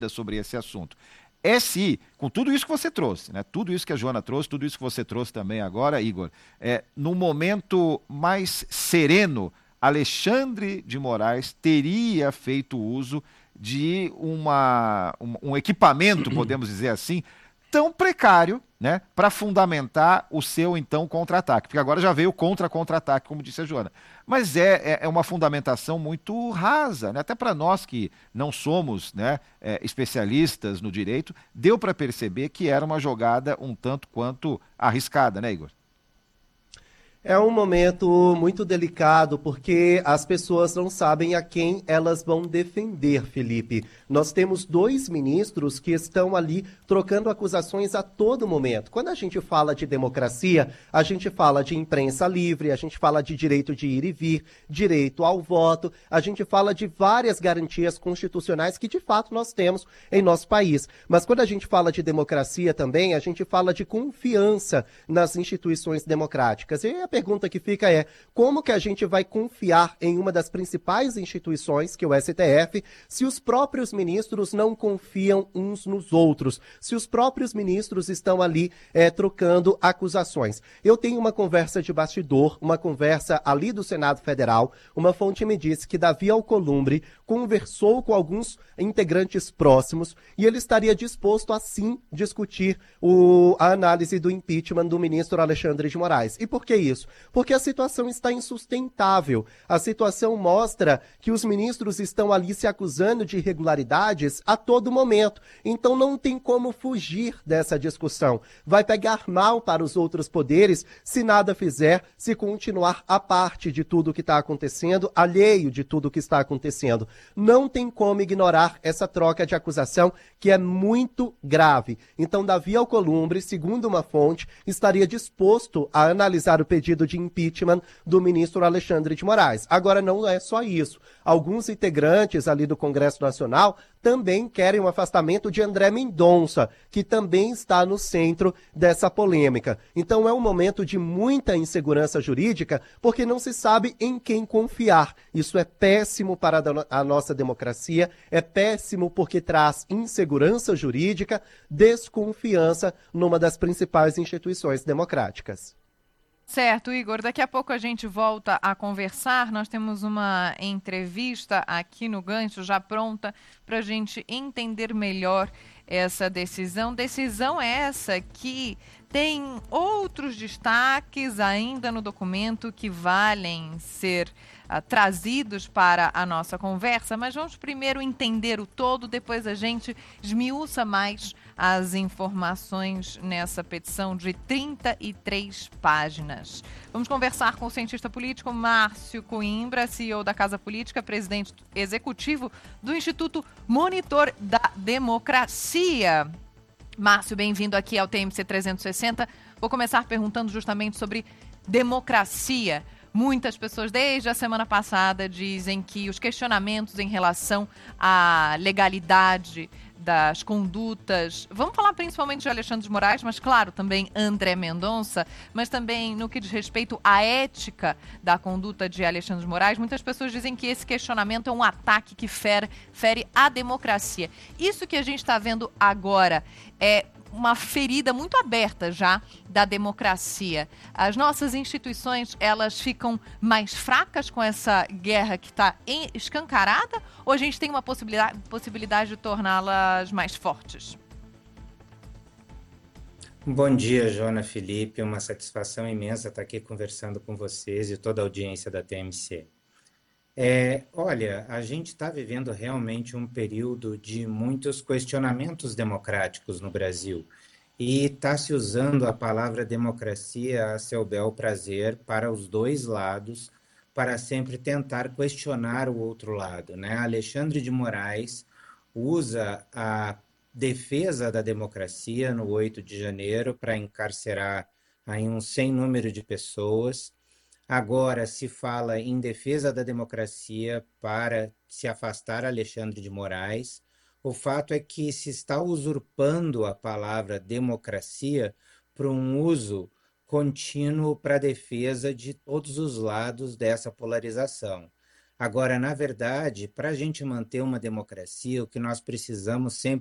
sobre esse assunto. É se, com tudo isso que você trouxe, né? Tudo isso que a Joana trouxe, tudo isso que você trouxe também agora, Igor, no momento mais sereno, Alexandre de Moraes teria feito uso de um equipamento, podemos dizer assim, tão precário, né, para fundamentar o seu então contra-ataque. Porque agora já veio o contra-contra-ataque, como disse a Joana. Mas é uma fundamentação muito rasa, né? Até para nós que não somos, né, especialistas no direito, deu para perceber que era uma jogada um tanto quanto arriscada, né, Igor? É um momento muito delicado porque as pessoas não sabem a quem elas vão defender, Felipe. Nós temos dois ministros que estão ali trocando acusações a todo momento. Quando a gente fala de democracia, a gente fala de imprensa livre, a gente fala de direito de ir e vir, direito ao voto, a gente fala de várias garantias constitucionais que de fato nós temos em nosso país. Mas quando a gente fala de democracia também, a gente fala de confiança nas instituições democráticas. E a pergunta que fica é: como que a gente vai confiar em uma das principais instituições, que é o STF, se os próprios ministros não confiam uns nos outros, se os próprios ministros estão ali trocando acusações? Eu tenho uma conversa de bastidor, uma conversa ali do Senado Federal, uma fonte me disse que Davi Alcolumbre conversou com alguns integrantes próximos e ele estaria disposto a sim discutir a análise do impeachment do ministro Alexandre de Moraes. E por que isso? Porque a situação está insustentável. A situação mostra que os ministros estão ali se acusando de irregularidades a todo momento. Então não tem como fugir dessa discussão. Vai pegar mal para os outros poderes se nada fizer, se continuar à parte de tudo que está acontecendo, alheio de tudo que está acontecendo. Não tem como ignorar essa troca de acusação que é muito grave. Então Davi Alcolumbre, segundo uma fonte, estaria disposto a analisar o pedido de impeachment do ministro Alexandre de Moraes. Agora, não é só isso. Alguns integrantes ali do Congresso Nacional também querem o afastamento de André Mendonça, que também está no centro dessa polêmica. Então, é um momento de muita insegurança jurídica, porque não se sabe em quem confiar. Isso é péssimo para a nossa democracia, é péssimo porque traz insegurança jurídica, desconfiança numa das principais instituições democráticas. Certo, Igor. Daqui a pouco a gente volta a conversar. Nós temos uma entrevista aqui no Gancho já pronta para a gente entender melhor essa decisão. Decisão essa que tem outros destaques ainda no documento que valem ser trazidos para a nossa conversa, mas vamos primeiro entender o todo, depois a gente esmiuça mais as informações nessa petição de 33 páginas. Vamos conversar com o cientista político Márcio Coimbra, CEO da Casa Política, presidente executivo do Instituto Monitor da Democracia. Márcio, bem-vindo aqui ao TMC 360. Vou começar perguntando justamente sobre democracia. Muitas pessoas, desde a semana passada, dizem que os questionamentos em relação à legalidade das condutas, vamos falar principalmente de Alexandre de Moraes, mas claro, também André Mendonça, mas também no que diz respeito à ética da conduta de Alexandre de Moraes, muitas pessoas dizem que esse questionamento é um ataque que fere a democracia. Isso que a gente está vendo agora é uma ferida muito aberta já da democracia. As nossas instituições, elas ficam mais fracas com essa guerra que está escancarada, ou a gente tem uma possibilidade de torná-las mais fortes? Bom dia, Joana, Felipe. Uma satisfação imensa estar aqui conversando com vocês e toda a audiência da TMC. Olha, a gente está vivendo realmente um período de muitos questionamentos democráticos no Brasil e está se usando a palavra democracia a seu bel prazer para os dois lados, para sempre tentar questionar o outro lado, né? Alexandre de Moraes usa a defesa da democracia no 8 de janeiro para encarcerar aí um sem número de pessoas. Agora se fala em defesa da democracia para se afastar Alexandre de Moraes. O fato é que se está usurpando a palavra democracia para um uso contínuo para a defesa de todos os lados dessa polarização. Agora, na verdade, para a gente manter uma democracia, o que nós precisamos sempre